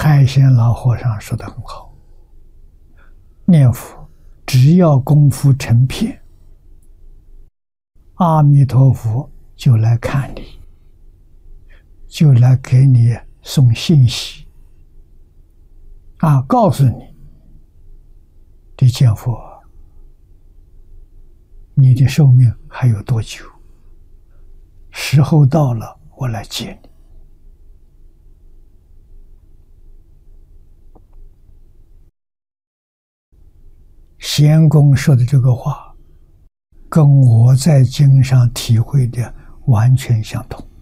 海鲜老和尚说得很好，念佛只要功夫成片，阿弥陀佛就来看你，就来给你送信息，告诉你，你见佛，你的寿命还有多久？时候到了，我来接你。贤公说的这个话，跟我在经上体会的完全相同。